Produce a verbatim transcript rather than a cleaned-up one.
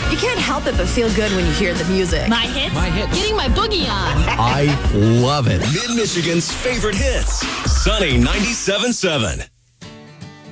You can't help it but feel good when you hear the music. My hits? My hits. Getting my boogie on. I love it. Mid-Michigan's favorite hits. Sunny ninety-seven point seven.